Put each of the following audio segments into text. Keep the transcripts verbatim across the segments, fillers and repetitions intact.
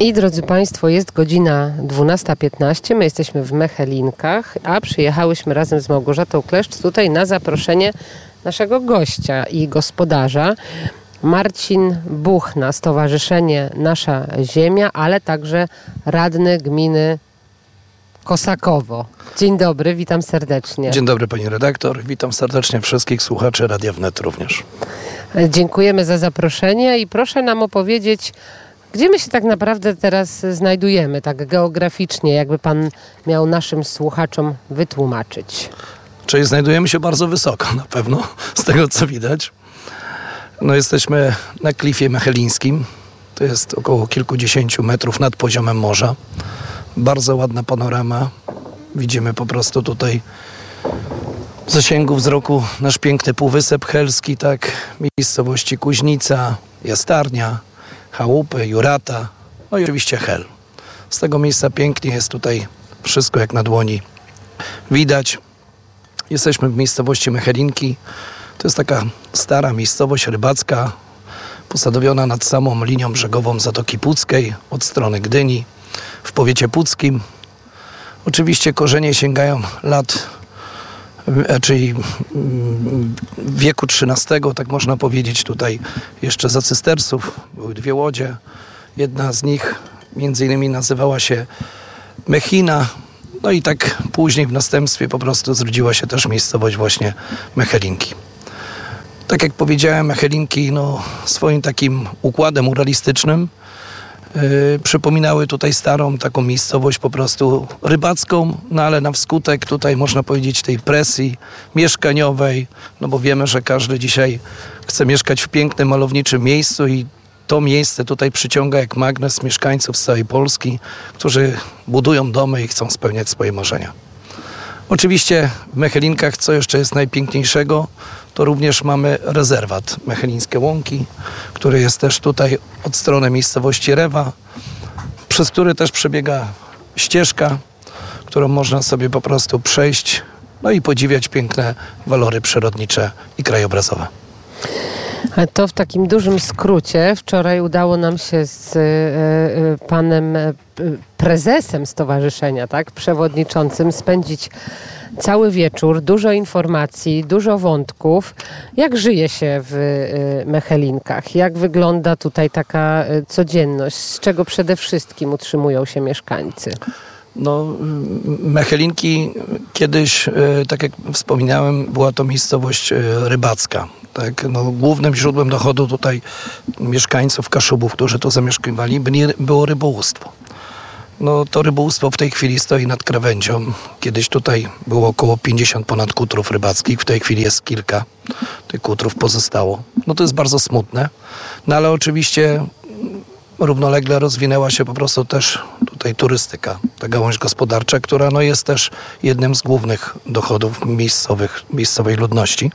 I drodzy Państwo, jest godzina dwunasta piętnaście, my jesteśmy w Mechelinkach, a przyjechałyśmy razem z Małgorzatą Kleszcz tutaj na zaproszenie naszego gościa i gospodarza. Marcin Buchna, Stowarzyszenie Nasza Ziemia, ale także radny gminy Kosakowo. Dzień dobry, witam serdecznie. Dzień dobry pani redaktor, witam serdecznie wszystkich słuchaczy Radia Wnet również. Dziękujemy za zaproszenie i proszę nam opowiedzieć, gdzie my się tak naprawdę teraz znajdujemy, tak geograficznie, jakby pan miał naszym słuchaczom wytłumaczyć. Czyli znajdujemy się bardzo wysoko na pewno, z tego co widać. No jesteśmy na klifie mechelińskim, to jest około kilkudziesięciu metrów nad poziomem morza. Bardzo ładna panorama, widzimy po prostu tutaj w zasięgu wzroku nasz piękny Półwysep Helski, tak, miejscowości Kuźnica, Jastarnia, Chałupy, Jurata, no i oczywiście Hel. Z tego miejsca pięknie jest tutaj wszystko jak na dłoni widać. Jesteśmy w miejscowości Mechelinki. To jest taka stara miejscowość rybacka, posadowiona nad samą linią brzegową Zatoki Puckiej od strony Gdyni w powiecie puckim. Oczywiście korzenie sięgają lat, czyli wieku trzynastego, tak można powiedzieć. Tutaj jeszcze za cystersów były dwie łodzie. Jedna z nich między innymi nazywała się Mechina. No i tak później w następstwie po prostu zrodziła się też miejscowość właśnie Mechelinki. Tak jak powiedziałem, Mechelinki no, swoim takim układem muralistycznym yy, przypominały tutaj starą taką miejscowość po prostu rybacką, no ale na wskutek tutaj można powiedzieć tej presji mieszkaniowej, no bo wiemy, że każdy dzisiaj chce mieszkać w pięknym, malowniczym miejscu i to miejsce tutaj przyciąga jak magnes mieszkańców z całej Polski, którzy budują domy i chcą spełniać swoje marzenia. Oczywiście w Mechelinkach, co jeszcze jest najpiękniejszego, to również mamy rezerwat Mechelińskie Łąki, który jest też tutaj od strony miejscowości Rewa, przez który też przebiega ścieżka, którą można sobie po prostu przejść, no i podziwiać piękne walory przyrodnicze i krajobrazowe. To w takim dużym skrócie. Wczoraj udało nam się z y, y, panem y, prezesem stowarzyszenia, tak, przewodniczącym spędzić cały wieczór. Dużo informacji, dużo wątków. Jak żyje się w y, Mechelinkach? Jak wygląda tutaj taka y, codzienność? Z czego przede wszystkim utrzymują się mieszkańcy? No, Mechelinki kiedyś, tak jak wspominałem, była to miejscowość rybacka. Tak? No, głównym źródłem dochodu tutaj mieszkańców Kaszubów, którzy tu zamieszkiwali, było rybołówstwo. No, to rybołówstwo w tej chwili stoi nad krawędzią. Kiedyś tutaj było około pięćdziesiąt ponad kutrów rybackich, w tej chwili jest kilka. Tych kutrów pozostało. No to jest bardzo smutne. No ale oczywiście równolegle rozwinęła się po prostu też tutaj turystyka, ta gałąź gospodarcza, która no jest też jednym z głównych dochodów miejscowych, miejscowej ludności.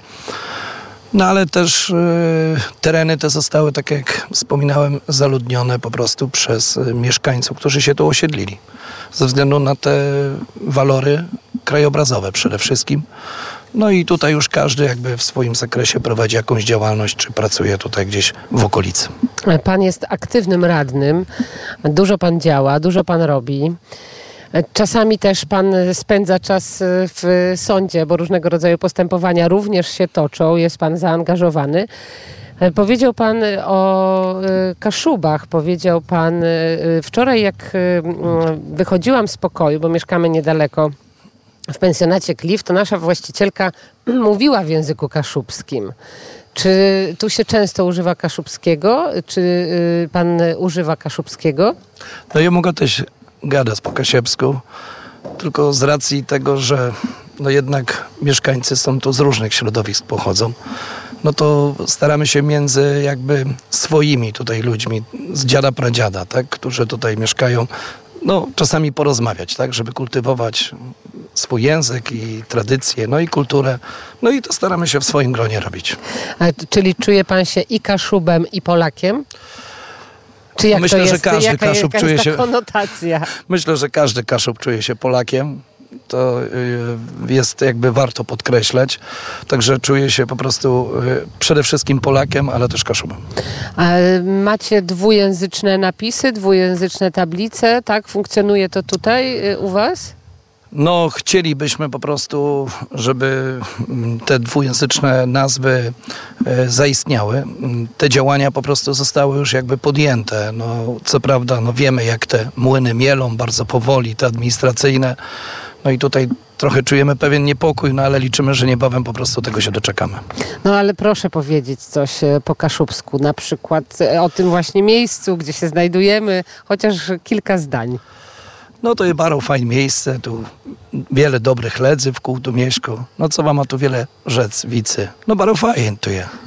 No ale też y, tereny te zostały, tak jak wspominałem, zaludnione po prostu przez y, mieszkańców, którzy się tu osiedlili. Ze względu na te walory krajobrazowe przede wszystkim. No i tutaj już każdy jakby w swoim zakresie prowadzi jakąś działalność, czy pracuje tutaj gdzieś w okolicy. Pan jest aktywnym radnym, dużo pan działa, dużo pan robi. Czasami też pan spędza czas w sądzie, bo różnego rodzaju postępowania również się toczą, jest pan zaangażowany. Powiedział pan o Kaszubach, powiedział pan wczoraj, jak wychodziłam z pokoju, bo mieszkamy niedaleko w pensjonacie Klif, to nasza właścicielka mówiła w języku kaszubskim. Czy tu się często używa kaszubskiego? Czy pan używa kaszubskiego? No ja mogę też gadać po kasiepsku, tylko z racji tego, że no jednak mieszkańcy są tu z różnych środowisk pochodzą, no to staramy się między jakby swoimi tutaj ludźmi, z dziada pradziada, tak, którzy tutaj mieszkają, no czasami porozmawiać, tak, żeby kultywować swój język i tradycję, no i kulturę, no i to staramy się w swoim gronie robić. A, czyli czuje pan się i Kaszubem, i Polakiem? Czy jak Myślę, to jest, że każdy jaka, Kaszub jaka czuje jest ta się. konotacja? Myślę, że każdy Kaszub czuje się Polakiem. To jest jakby warto podkreślać. Także czuję się po prostu przede wszystkim Polakiem, ale też Kaszubem. A macie dwujęzyczne napisy, dwujęzyczne tablice, tak? Funkcjonuje to tutaj u was? No, chcielibyśmy po prostu, żeby te dwujęzyczne nazwy zaistniały. Te działania po prostu zostały już jakby podjęte. No, co prawda, no wiemy, jak te młyny mielą bardzo powoli, te administracyjne. No i tutaj trochę czujemy pewien niepokój, no ale liczymy, że niebawem po prostu tego się doczekamy. No ale proszę powiedzieć coś po kaszubsku, na przykład o tym właśnie miejscu, gdzie się znajdujemy, chociaż kilka zdań. No to jest bardzo fajne miejsce, tu wiele dobrych ledzy w kół tu mieszko. No co wam ma tu wiele rzec, wicy. No bardzo fajnie tu jest.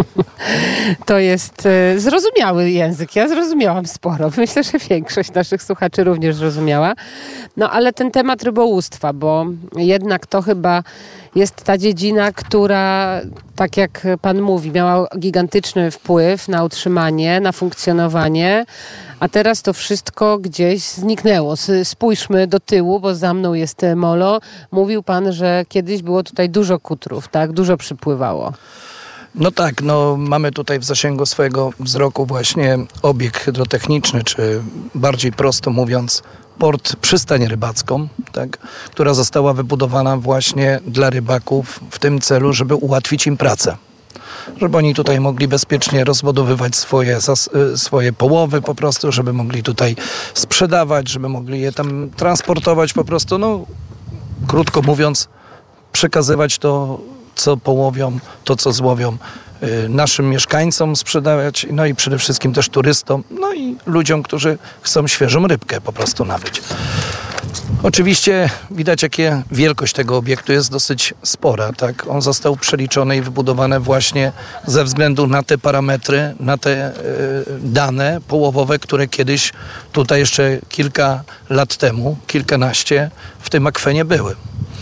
To jest e, zrozumiały język. Ja zrozumiałam sporo. Myślę, że większość naszych słuchaczy również zrozumiała. No ale ten temat rybołówstwa, bo jednak to chyba jest ta dziedzina, która, tak jak pan mówi, miała gigantyczny wpływ na utrzymanie, na funkcjonowanie, a teraz to wszystko gdzieś zniknęło. Spójrzmy do tyłu, bo za mną jest molo. Mówił pan, że kiedyś było tutaj dużo kutrów, tak? Dużo przypływało. No tak, no mamy tutaj w zasięgu swojego wzroku właśnie obiekt hydrotechniczny, czy bardziej prosto mówiąc port, przystań rybacką, tak, która została wybudowana właśnie dla rybaków w tym celu, żeby ułatwić im pracę. Żeby oni tutaj mogli bezpiecznie rozbudowywać swoje, swoje połowy po prostu, żeby mogli tutaj sprzedawać, żeby mogli je tam transportować po prostu, no krótko mówiąc, przekazywać to, co połowią, to co złowią, y, naszym mieszkańcom sprzedawać, no i przede wszystkim też turystom, no i ludziom, którzy chcą świeżą rybkę po prostu nabyć. Oczywiście widać, jakie wielkość tego obiektu jest dosyć spora, tak? On został przeliczony i wybudowany właśnie ze względu na te parametry, na te y, dane połowowe, które kiedyś tutaj jeszcze kilka lat temu, kilkanaście w tym akwenie były.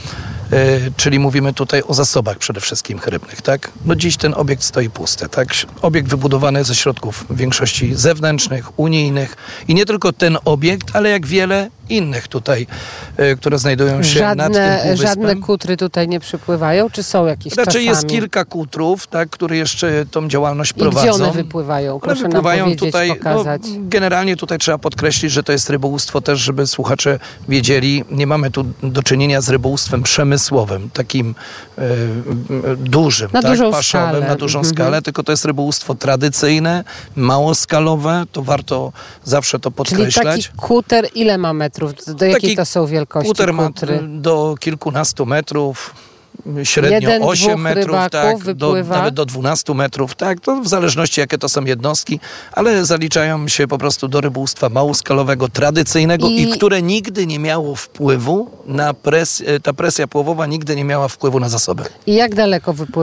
Yy, czyli mówimy tutaj o zasobach przede wszystkim rybnych, tak? No dziś ten obiekt stoi pusty, tak? Obiekt wybudowany ze środków w większości zewnętrznych, unijnych i nie tylko ten obiekt, ale jak wiele innych tutaj, yy, które znajdują się żadne, nad tym półwyspem. Żadne kutry tutaj nie przypływają, czy są jakieś Znaczy czasami? jest kilka kutrów, tak, które jeszcze tą działalność I prowadzą. gdzie one wypływają? Proszę one wypływają nam powiedzieć, tutaj, pokazać. No, generalnie tutaj trzeba podkreślić, że to jest rybołówstwo też, żeby słuchacze wiedzieli, nie mamy tu do czynienia z rybołówstwem przemysłowym, takim e, dużym, na tak, dużą paszowym, skalę. na dużą Mhm. skalę, tylko to jest rybołówstwo tradycyjne, małoskalowe, to warto zawsze to podkreślać. Czyli taki kuter ile ma metrów? Do, do jakiej to są wielkości Kuter ma kutry? do kilkunastu metrów. Średnio Jeden, osiem metrów, tak, do, wypływa. nawet do dwunastu metrów, tak, to w zależności jakie to są jednostki, ale zaliczają się po prostu do rybołówstwa małoskalowego, tradycyjnego i, i które nigdy nie miało wpływu na presję, ta presja połowowa nigdy nie miała wpływu na zasoby. I jak daleko wypływa?